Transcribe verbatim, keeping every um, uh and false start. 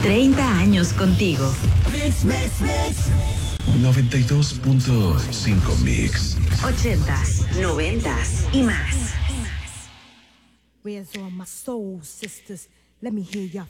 treinta años contigo. Mix, mix, mix. noventa y dos punto cinco Mix. ochentas, noventas y más. Where's all my soul sisters? Let me hear your